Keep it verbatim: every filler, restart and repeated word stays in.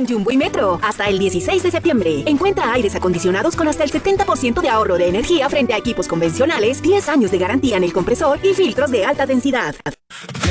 en Jumbo y Metro hasta el dieciséis de septiembre. Encuentra aires acondicionados con hasta el setenta por ciento de ahorro de energía frente a equipos convencionales, diez años de garantía en el compresor y filtros de alta densidad.